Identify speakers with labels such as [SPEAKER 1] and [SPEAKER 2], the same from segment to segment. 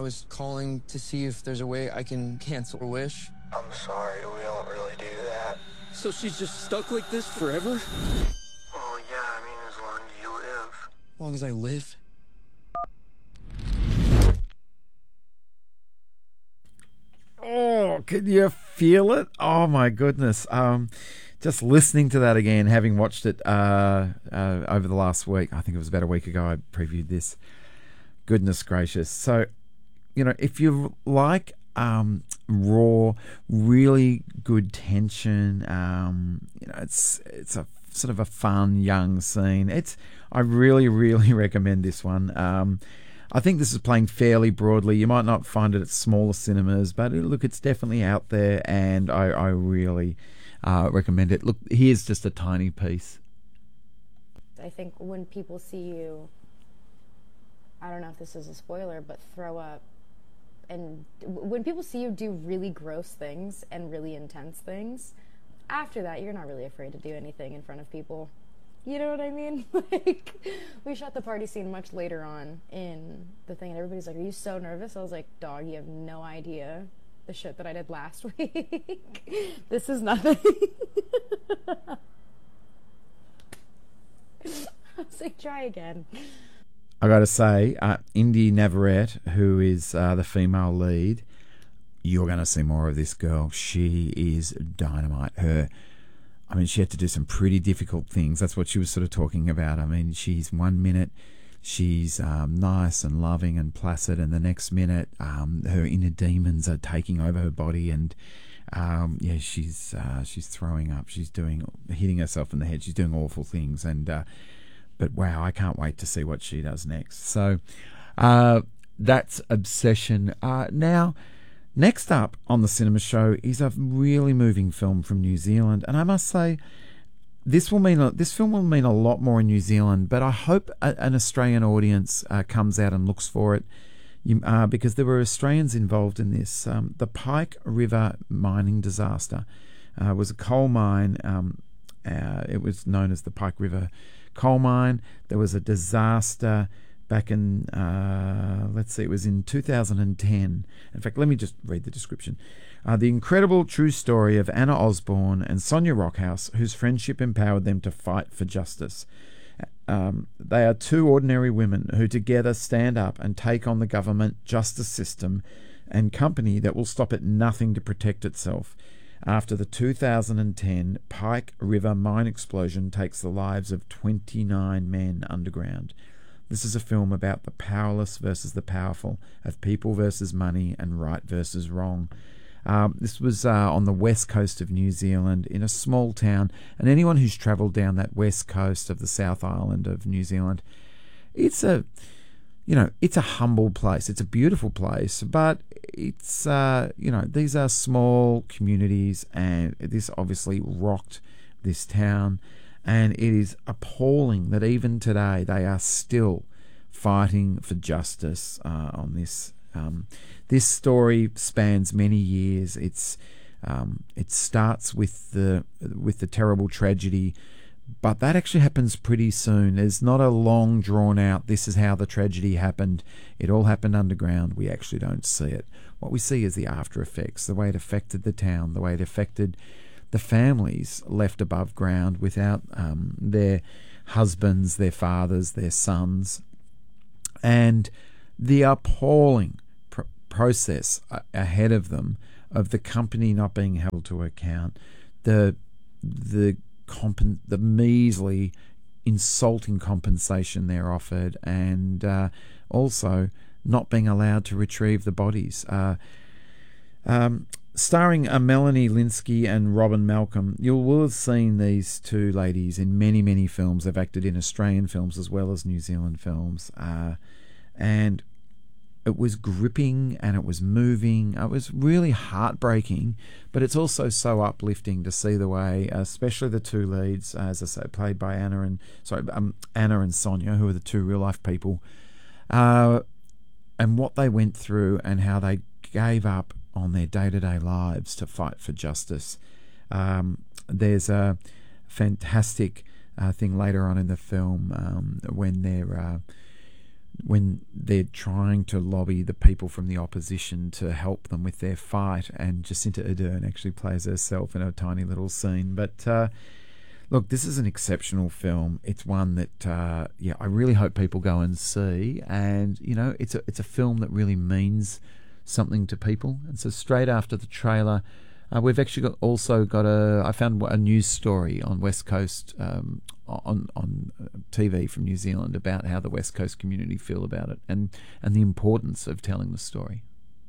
[SPEAKER 1] was calling to see if there's a way I can cancel a wish.
[SPEAKER 2] I'm sorry, we don't really do that.
[SPEAKER 1] So she's just stuck like this forever?
[SPEAKER 2] Well, yeah, I mean, as long as you live.
[SPEAKER 1] As long as I live?
[SPEAKER 3] Oh, can you feel it? Oh my goodness. Just listening to that again, having watched it over the last week. I think it was about a week ago I previewed this. Goodness gracious. So, you know, if you like raw, really good tension, you know, it's a sort of a fun young scene. I really, really recommend this one. I think this is playing fairly broadly. You might not find it at smaller cinemas, but look, it's definitely out there, and I really recommend it. Look, here's just a tiny piece.
[SPEAKER 4] I think when people see you, I don't know if this is a spoiler, but throw up, and when people see you do really gross things and really intense things, after that, you're not really afraid to do anything in front of people. You know what I mean? Like, we shot the party scene much later on in the thing, and everybody's like, are you so nervous? I was like, dog, you have no idea the shit that I did last week. This is nothing. I was like, try again.
[SPEAKER 3] I gotta say, Indy Navarrete, who is the female lead, you're gonna see more of this girl. She is dynamite. She had to do some pretty difficult things. That's what she was sort of talking about. I mean, she's 1 minute, she's nice and loving and placid, and the next minute, her inner demons are taking over her body, and she's throwing up. She's hitting herself in the head. She's doing awful things, but wow, I can't wait to see what she does next. So that's Obsession. Now, next up on the cinema show is a really moving film from New Zealand, and I must say, this film will mean a lot more in New Zealand, but I hope an Australian audience comes out and looks for it, because there were Australians involved in this. The Pike River mining disaster was a coal mine. It was known as the Pike River coal mine. There was a disaster back in, it was in 2010. In fact, let me just read the description. The incredible true story of Anna Osborne and Sonia Rockhouse, whose friendship empowered them to fight for justice. They are two ordinary women who together stand up and take on the government, justice system, and company that will stop at nothing to protect itself. After the 2010 Pike River mine explosion takes the lives of 29 men underground. This is a film about the powerless versus the powerful, of people versus money, and right versus wrong. This was on the west coast of New Zealand, in a small town, and anyone who's travelled down that west coast of the South Island of New Zealand, it's a humble place. It's a beautiful place, but it's these are small communities, and this obviously rocked this town. And it is appalling that even today they are still fighting for justice on this. This story spans many years. It starts with the terrible tragedy, but that actually happens pretty soon. There's not a long drawn out, this is how the tragedy happened. It all happened underground. We actually don't see it. What we see is the after effects, the way it affected the town, the way it affected the families left above ground without their husbands, their fathers, their sons, and the appalling process ahead of them of the company not being held to account, the measly, insulting compensation they're offered, and also not being allowed to retrieve the bodies. Starring Melanie Linsky and Robin Malcolm, you will have seen these two ladies in many, many films. They've acted in Australian films as well as New Zealand films. And it was gripping and it was moving. It was really heartbreaking, but it's also so uplifting to see the way, especially the two leads, as I say, played by Anna and Sonia, who are the two real-life people, and what they went through and how they gave up on their day-to-day lives to fight for justice. There's a fantastic thing later on in the film when when they're trying to lobby the people from the opposition to help them with their fight, and Jacinta Ardern actually plays herself in a tiny little scene. But look, this is an exceptional film. It's one that I really hope people go and see, and it's a film that really means something to people. And so straight after the trailer, we've actually I found a news story on West Coast on TV from New Zealand about how the West Coast community feel about it and the importance of telling the story.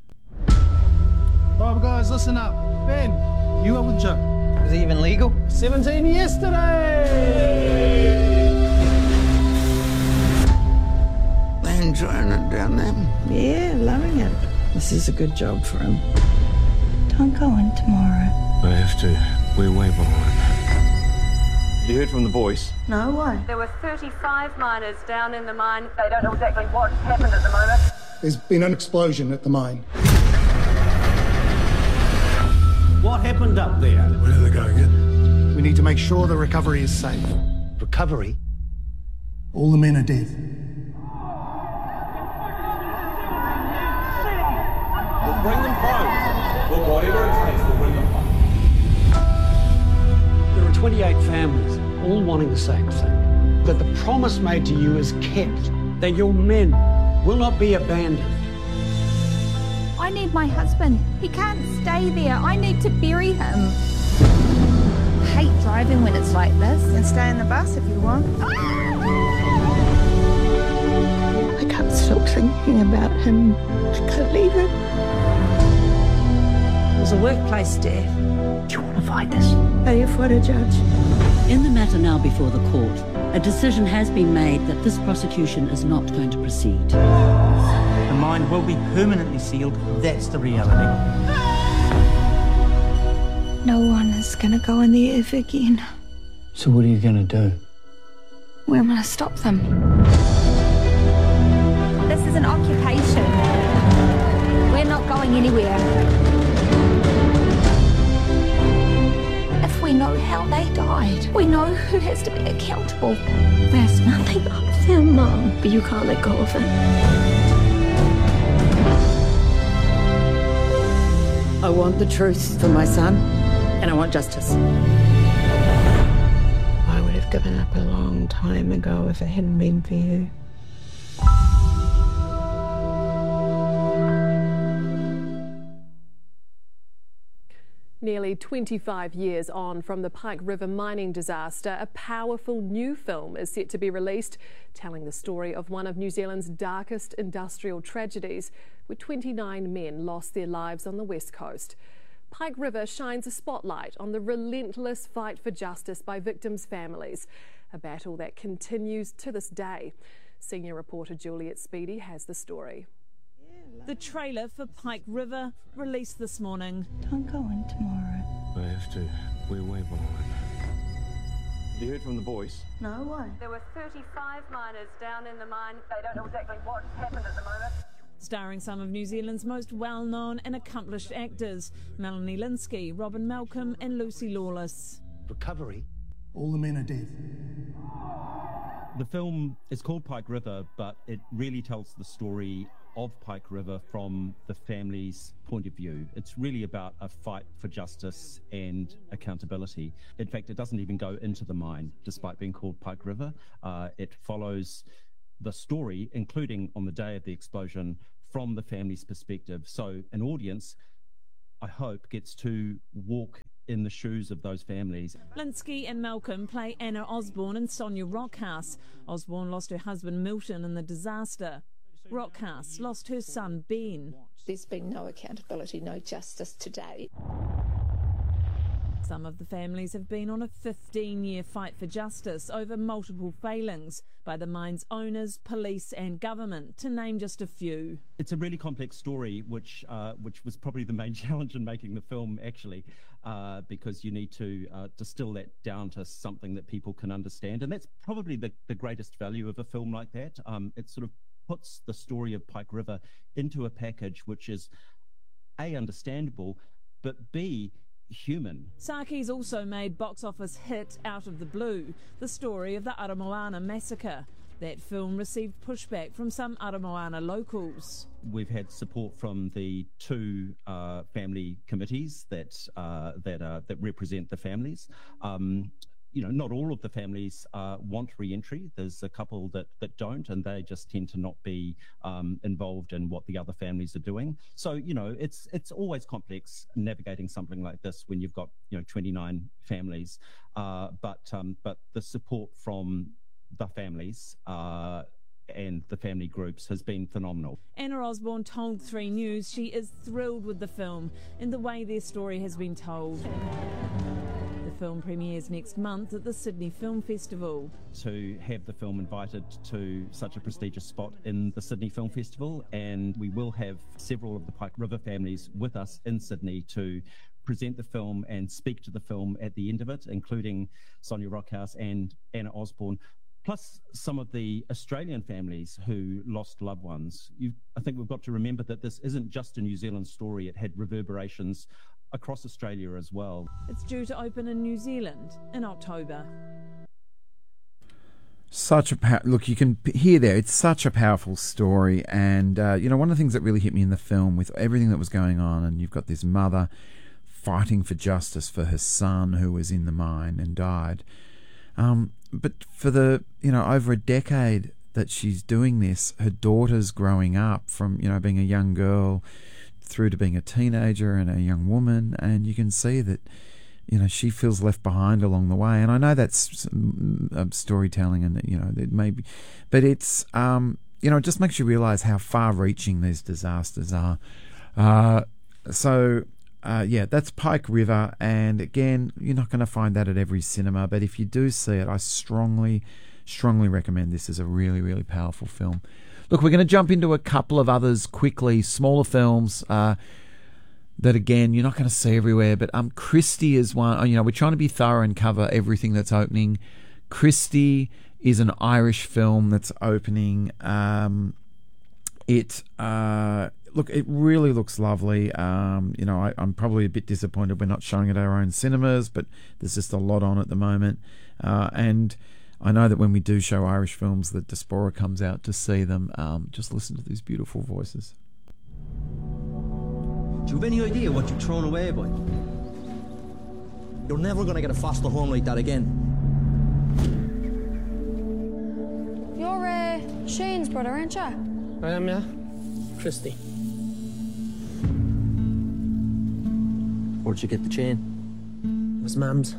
[SPEAKER 5] Right, guys, listen up. Ben, you were with Joe.
[SPEAKER 6] Was it even legal?
[SPEAKER 5] 17 yesterday!
[SPEAKER 6] They enjoying it down there?
[SPEAKER 7] Yeah, loving it. This is a good job for him. Don't go in tomorrow.
[SPEAKER 2] I have to. We're way behind.
[SPEAKER 8] You heard from the boys?
[SPEAKER 7] No, why?
[SPEAKER 9] There were 35 miners down in the mine. They don't know exactly what happened at the moment.
[SPEAKER 5] There's been an explosion at the mine.
[SPEAKER 10] What happened up there?
[SPEAKER 2] Where are they going in?
[SPEAKER 5] We need to make sure the recovery is safe.
[SPEAKER 10] Recovery?
[SPEAKER 5] All the men are dead.
[SPEAKER 8] We'll bring them home. Well, whatever it takes, we'll bring them home.
[SPEAKER 10] There are 28 families, all wanting the same thing. That the promise made to you is kept. That your men will not be abandoned.
[SPEAKER 11] I need my husband. He can't stay there. I need to bury him. I hate driving when it's like this.
[SPEAKER 7] You can stay in the bus if you want. I can't stop thinking about him. I can't leave him.
[SPEAKER 12] It was a workplace death.
[SPEAKER 7] Do you want to fight this? Are you for a judge?
[SPEAKER 12] In the matter now before the court, a decision has been made that this prosecution is not going to proceed.
[SPEAKER 10] The mine will be permanently sealed. That's the reality.
[SPEAKER 7] No one is going to go in there ever again.
[SPEAKER 10] So what are you going to do?
[SPEAKER 7] We're going to stop them.
[SPEAKER 11] This is an occupation. We're not going anywhere. If we know how they died, we know who has to be accountable.
[SPEAKER 7] There's nothing of their mum, but you can't let go of it.
[SPEAKER 12] I want the truth for my son, and I want justice.
[SPEAKER 7] I would have given up a long time ago if it hadn't been for you.
[SPEAKER 13] Nearly 25 years on from the Pike River mining disaster, a powerful new film is set to be released, telling the story of one of New Zealand's darkest industrial tragedies, where 29 men lost their lives on the West Coast. Pike River shines a spotlight on the relentless fight for justice by victims' families, a battle that continues to this day. Senior reporter Juliet Speedy has the story.
[SPEAKER 14] The trailer for Pike River released this morning.
[SPEAKER 7] Don't go in tomorrow.
[SPEAKER 2] I have to. We're way behind.
[SPEAKER 8] You heard from the boys?
[SPEAKER 7] No, why?
[SPEAKER 9] There were 35 miners down in the mine. They don't know exactly what happened at the moment.
[SPEAKER 14] Starring some of New Zealand's most well-known and accomplished actors, Melanie Lynskey, Robin Malcolm and Lucy Lawless.
[SPEAKER 10] Recovery?
[SPEAKER 5] All the men are dead.
[SPEAKER 15] The film is called Pike River, but it really tells the story of Pike River from the family's point of view. It's really about a fight for justice and accountability. In fact, it doesn't even go into the mine, despite being called Pike River. It follows the story, including on the day of the explosion, from the family's perspective. So an audience, I hope, gets to walk in the shoes of those families.
[SPEAKER 14] Lynskey and Malcolm play Anna Osborne and Sonia Rockhouse. Osborne lost her husband Milton in the disaster. Rockhouse lost her son Ben.
[SPEAKER 16] There's been no accountability, no justice today.
[SPEAKER 14] Some of the families have been on a 15-year fight for justice over multiple failings by the mine's owners, police and government, to name just a few.
[SPEAKER 15] It's a really complex story, which was probably the main challenge in making the film, actually, because you need to distill that down to something that people can understand. And that's probably the greatest value of a film like that. It sort of puts the story of Pike River into a package which is A, understandable, but B, human.
[SPEAKER 14] Saki's also made box office hit Out of the Blue, the story of the Aramoana massacre. That film received pushback from some Aramoana locals.
[SPEAKER 15] We've had support from the two family committees that represent the families. Not all of the families want re-entry. There's a couple that don't, and they just tend to not be involved in what the other families are doing. So, it's always complex navigating something like this when you've got 29 families. But the support from the families and the family groups has been phenomenal.
[SPEAKER 14] Anna Osborne told 3 News she is thrilled with the film and the way their story has been told. The film premieres next month at the Sydney Film Festival.
[SPEAKER 15] To have the film invited to such a prestigious spot in the Sydney Film Festival, and we will have several of the Pike River families with us in Sydney to present the film and speak to the film at the end of it, including Sonia Rockhouse and Anna Osborne, plus some of the Australian families who lost loved ones. I think we've got to remember that this isn't just a New Zealand story. It had reverberations across Australia as well.
[SPEAKER 14] It's due to open in New Zealand in October.
[SPEAKER 3] Look, you can hear there, it's such a powerful story. And, one of the things that really hit me in the film with everything that was going on, and you've got this mother fighting for justice for her son who was in the mine and died. But for the, over a decade that she's doing this, her daughter's growing up from, being a young girl through to being a teenager and a young woman, and you can see that, she feels left behind along the way. And I know that's storytelling, and it may be, but it's it just makes you realise how far-reaching these disasters are. That's Pike River, and again, you're not going to find that at every cinema, but if you do see it, I strongly recommend this as a really, really powerful film. Look, we're going to jump into a couple of others quickly, smaller films that, again, you're not going to see everywhere. But Christie is one. We're trying to be thorough and cover everything that's opening. Christie is an Irish film that's opening. It really looks lovely. I'm probably a bit disappointed we're not showing it at our own cinemas, but there's just a lot on at the moment. And I know that when we do show Irish films, that Diaspora comes out to see them. Just listen to these beautiful voices.
[SPEAKER 17] Do you have any idea what you've thrown away, boy? You're never going to get a foster home like that again.
[SPEAKER 18] You're Shane's brother, aren't you?
[SPEAKER 19] I am, yeah. Christy.
[SPEAKER 17] Where'd you get the chain?
[SPEAKER 19] It was Mam's.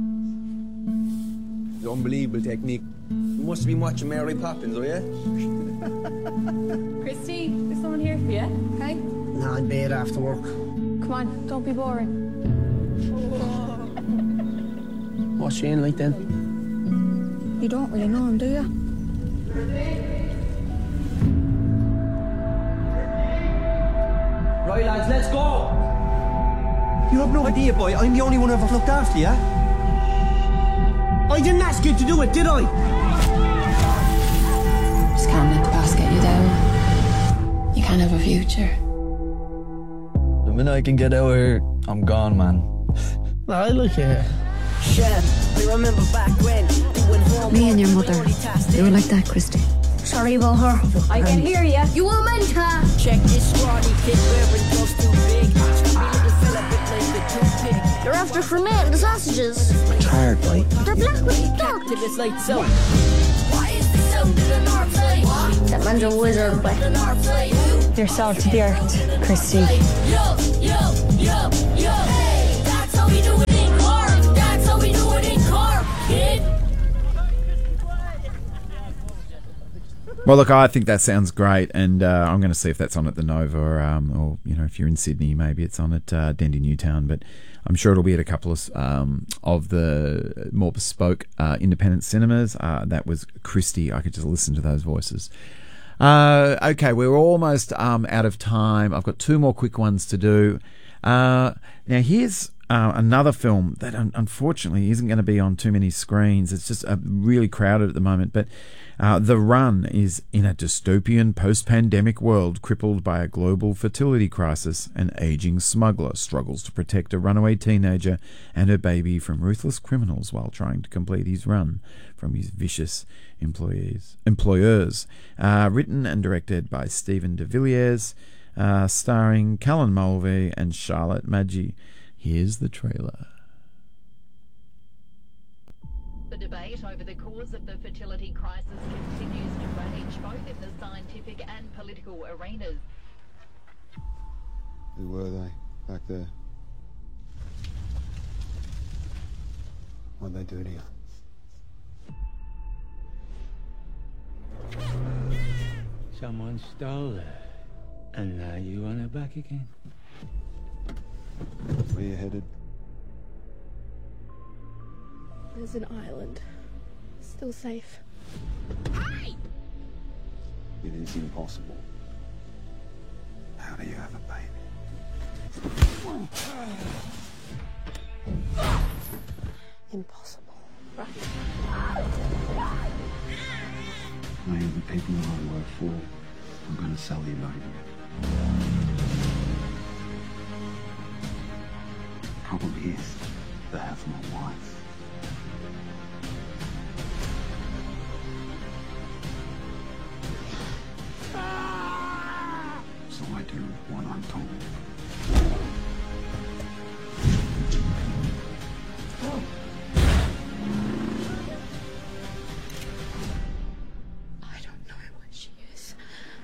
[SPEAKER 20] Unbelievable technique. You must have been watching Mary Poppins, oh yeah?
[SPEAKER 18] Christy, there's someone here for you, okay?
[SPEAKER 19] Nah, in bed after work.
[SPEAKER 18] Come on, don't be boring.
[SPEAKER 19] What's Shane like then?
[SPEAKER 18] You don't really know him, do you?
[SPEAKER 17] Right, lads, let's go! You have no idea, boy. I'm the only one who ever looked after you. I didn't ask you to do it, did I?
[SPEAKER 21] Just can't let the past get you down. You can't have a future.
[SPEAKER 20] The minute I can get out of here, I'm gone, man.
[SPEAKER 19] I like it.
[SPEAKER 21] Me and your mother, they were like that, Christy.
[SPEAKER 18] Sorry about her. I can hear you. You were meant to.
[SPEAKER 22] Check this scrawny kid wearing gloves too big.
[SPEAKER 18] You're after cremating the sausages.
[SPEAKER 19] It's hard, boy.
[SPEAKER 18] They're black with dark. That man's a wizard, boy.
[SPEAKER 21] You're salt to the earth, Christy.
[SPEAKER 22] Hey, that's how we do it in Cork. That's how we do it in Cork, kid.
[SPEAKER 3] Well, look, I think that sounds great, and I'm going to see if that's on at the Nova, or if you're in Sydney, maybe it's on at Dendy Newtown, but I'm sure it'll be at a couple of the more bespoke independent cinemas. That was Christie. I could just listen to those voices. Okay, we're almost out of time. I've got two more quick ones to do. Now, here's another film that unfortunately isn't going to be on too many screens. It's just really crowded at the moment. But The Run is in a dystopian post-pandemic world crippled by a global fertility crisis. An aging smuggler struggles to protect a runaway teenager and her baby from ruthless criminals while trying to complete his run from his vicious employers. Written and directed by Stephen de Villiers, starring Callan Mulvey and Charlotte Maggi. Here's the trailer.
[SPEAKER 1] The debate over the cause of the fertility crisis continues to rage both in the scientific and political arenas.
[SPEAKER 4] Who were they back there? What'd they do to you?
[SPEAKER 23] Someone stole it, and now you want it back again?
[SPEAKER 4] Where you headed?
[SPEAKER 24] There's an island. Still safe.
[SPEAKER 4] It is impossible. How do you have a baby?
[SPEAKER 24] Impossible. Right.
[SPEAKER 4] I am the people that I work for. I'm going to sell you baby. Problem is, they have my wife. So I do what I'm told.
[SPEAKER 24] I don't know where she is.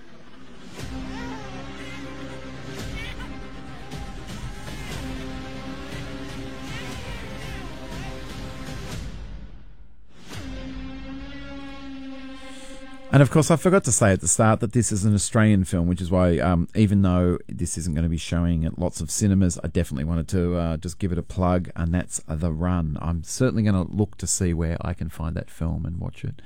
[SPEAKER 3] And of course, I forgot to say at the start that this is an Australian film, which is why, even though this isn't going to be showing at lots of cinemas, I definitely wanted to just give it a plug, and that's The Run. I'm certainly going to look to see where I can find that film and watch it.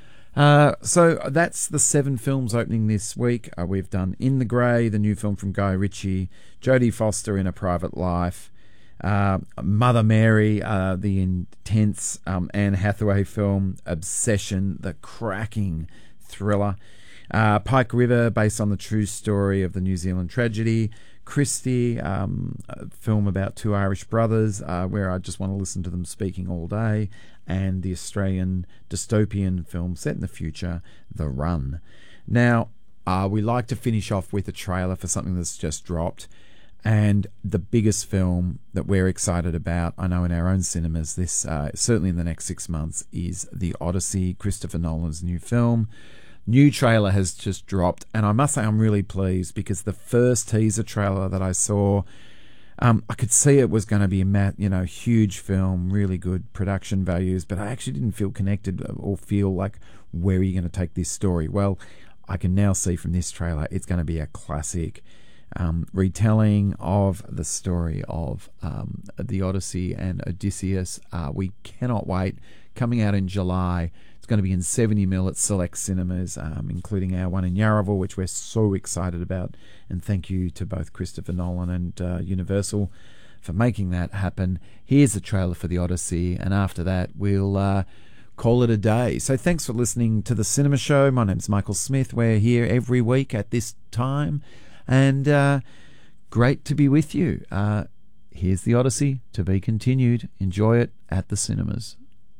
[SPEAKER 3] So that's the 7 films opening this week. We've done In the Grey, the new film from Guy Ritchie, Jodie Foster in A Private Life, Mother Mary, the intense Anne Hathaway film, Obsession, the cracking thriller, Pike River, based on the true story of the New Zealand tragedy, Christie, a film about 2 Irish brothers, where I just want to listen to them speaking all day, and the Australian dystopian film set in the future, The Run. Now, we like to finish off with a trailer for something that's just dropped. And the biggest film that we're excited about, I know in our own cinemas, this certainly in the next 6 months, is The Odyssey, Christopher Nolan's new film. New trailer has just dropped, and I must say I'm really pleased because the first teaser trailer that I saw, I could see it was going to be a huge film, really good production values, but I actually didn't feel connected or feel like, where are you going to take this story? Well, I can now see from this trailer it's going to be a classic retelling of the story of the Odyssey and Odysseus. We cannot wait. Coming out in July. It's going to be in 70mm at select cinemas, including our one in Yarraville, which we're so excited about. And thank you to both Christopher Nolan and Universal for making that happen. Here's the trailer for the Odyssey, and after that we'll call it a day. So thanks for listening to The Cinema Show. My name's Michael Smith. We're here every week at this time. And great to be with you. Here's the Odyssey, to be continued. Enjoy it at the cinemas.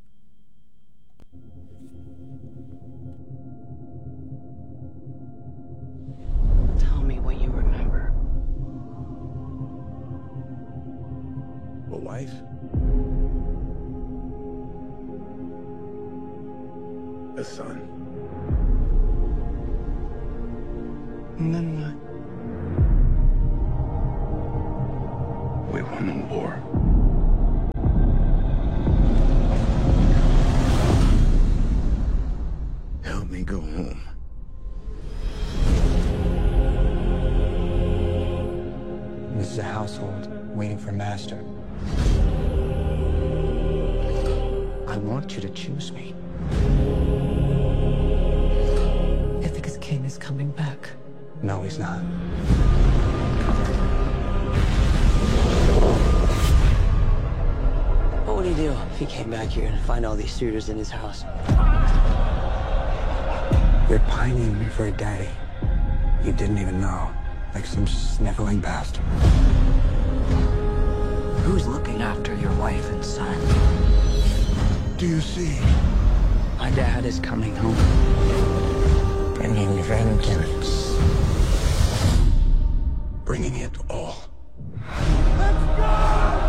[SPEAKER 24] Tell me what you remember.
[SPEAKER 2] A wife? A son?
[SPEAKER 24] And then what?
[SPEAKER 2] We won the war. Help me go home.
[SPEAKER 19] This is a household waiting for master. I want you to choose me.
[SPEAKER 24] Ithaca's king is coming back.
[SPEAKER 19] No, he's not.
[SPEAKER 24] if he came back here and find all these suitors in his house.
[SPEAKER 19] You're pining for a daddy you didn't even know, like some sniveling bastard.
[SPEAKER 24] Who's looking after your wife and son?
[SPEAKER 19] Do you see?
[SPEAKER 24] My dad is coming home.
[SPEAKER 19] Bringing vengeance.